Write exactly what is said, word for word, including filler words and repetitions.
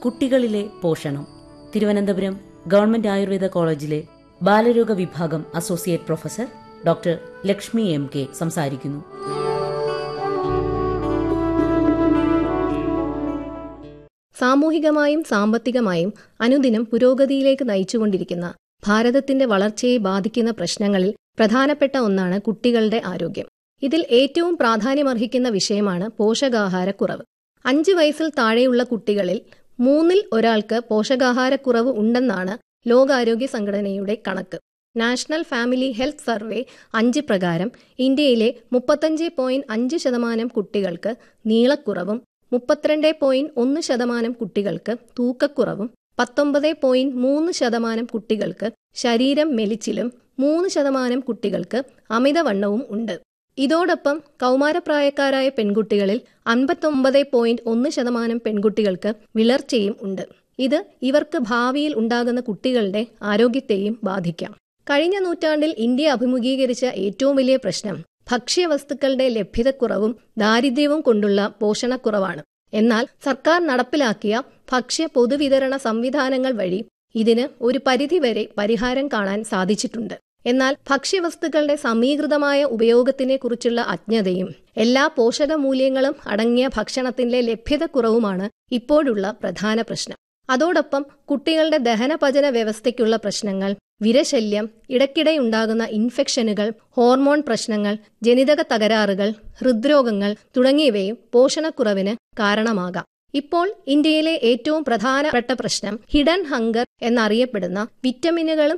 കുട്ടികളിലെ പോഷണം. തിരുവനന്തപുരം ഗവൺമെന്റ് ആയുർവേദ കോളേജിലെ ബാലരോഗ വിഭാഗം associate professor doctor Lakshmi M K സംസാരിക്കുന്നു. സാമൂഹികമായും സാമ്പത്തികമായും അനുദിനം പുരോഗതിയിലേക്ക് നയിച്ചുകൊണ്ടിരിക്കുന്ന ഭാരതത്തിന്റെ വളർച്ചയെ ബാധിക്കുന്ന പ്രശ്നങ്ങളിൽ പ്രധാനപ്പെട്ട ഒന്നാണ് കുട്ടികളുടെ ആരോഗ്യം. ഇതിൽ ഏറ്റവും പ്രാധാന്യമർഹിക്കുന്ന വിഷയമാണ് പോഷകാഹാരക്കുറവ്. അഞ്ചു വയസ്സിൽ താഴെയുള്ള കുട്ടികളിൽ മൂന്നിൽ ഒരാൾക്ക് പോഷകാഹാരക്കുറവ് ഉണ്ടെന്നാണ് ലോകാരോഗ്യ സംഘടനയുടെ കണക്ക്. നാഷണൽ ഫാമിലി ഹെൽത്ത് സർവേ അഞ്ച് പ്രകാരം ഇന്ത്യയിലെ മുപ്പത്തഞ്ച് പോയിന്റ് അഞ്ച് ശതമാനം കുട്ടികൾക്ക് നീളക്കുറവും മുപ്പത്തിരണ്ട് പോയിന്റ് ഒന്ന് ശതമാനം കുട്ടികൾക്ക് തൂക്കക്കുറവും പത്തൊമ്പത് പോയിന്റ് മൂന്ന് ശതമാനം കുട്ടികൾക്ക് ശരീരം മെലിച്ചിലും മൂന്ന് ശതമാനം കുട്ടികൾക്ക് അമിതവണ്ണവും ഉണ്ട്. ഇതോടൊപ്പം കൗമാരപ്രായക്കാരായ പെൺകുട്ടികളിൽ അൻപത്തൊമ്പത് പോയിന്റ് ഒന്ന് ശതമാനം പെൺകുട്ടികൾക്ക് വിളർച്ചയും ഉണ്ട്. ഇത് ഇവർക്ക് ഭാവിയിൽ ഉണ്ടാകുന്ന കുട്ടികളുടെ ആരോഗ്യത്തെയും ബാധിക്കാം. കഴിഞ്ഞ നൂറ്റാണ്ടിൽ ഇന്ത്യ അഭിമുഖീകരിച്ച ഏറ്റവും വലിയ പ്രശ്നം ഭക്ഷ്യവസ്തുക്കളുടെ ലഭ്യതക്കുറവും ദാരിദ്ര്യവും കൊണ്ടുള്ള പോഷണക്കുറവാണ്. എന്നാൽ സർക്കാർ നടപ്പിലാക്കിയ ഭക്ഷ്യ പൊതുവിതരണ സംവിധാനങ്ങൾ വഴി ഇതിന് ഒരു പരിധിവരെ പരിഹാരം കാണാൻ സാധിച്ചിട്ടുണ്ട്. എന്നാൽ ഭക്ഷ്യവസ്തുക്കളുടെ സമീകൃതമായ ഉപയോഗത്തിനെ കുറിച്ചുള്ള അജ്ഞതയും എല്ലാ പോഷകമൂല്യങ്ങളും അടങ്ങിയ ഭക്ഷണത്തിന്റെ ലഭ്യതക്കുറവുമാണ് ഇപ്പോഴുള്ള പ്രധാന പ്രശ്നം. അതോടൊപ്പം കുട്ടികളുടെ ദഹനപചന വ്യവസ്ഥയ്ക്കുള്ള പ്രശ്നങ്ങൾ, വിരശല്യം, ഇടയ്ക്കിടെയുണ്ടാകുന്ന ഇൻഫെക്ഷനുകൾ, ഹോർമോൺ പ്രശ്നങ്ങൾ, ജനിതക തകരാറുകൾ, ഹൃദ്രോഗങ്ങൾ തുടങ്ങിയവയും പോഷണക്കുറവിന് കാരണമാകാം. ഇപ്പോൾ ഇന്ത്യയിലെ ഏറ്റവും പ്രധാനപ്പെട്ട പ്രശ്നം ഹിഡൻ ഹങ്കർ എന്നറിയപ്പെടുന്ന വിറ്റമിനുകളും